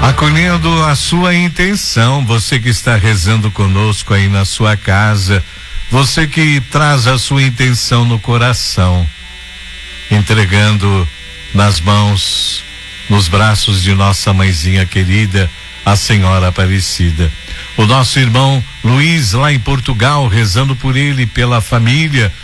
Acolhendo a sua intenção, você que está rezando conosco aí na sua casa, você que traz a sua intenção no coração, entregando nas mãos, nos braços de nossa mãezinha querida, a Senhora Aparecida. O nosso irmão Luiz, lá em Portugal, rezando por ele, pela família,